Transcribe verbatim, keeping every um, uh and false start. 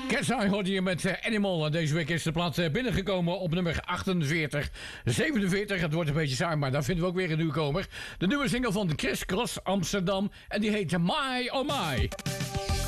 Cat's hoorde je met uh, Animal. Deze week is de plaat uh, binnengekomen op nummer achtenveertig. zevenenveertig, het wordt een beetje saai, maar daar vinden we ook weer een nieuwkomer. De nieuwe single van de Criss Cross Amsterdam. En die heet My Oh My.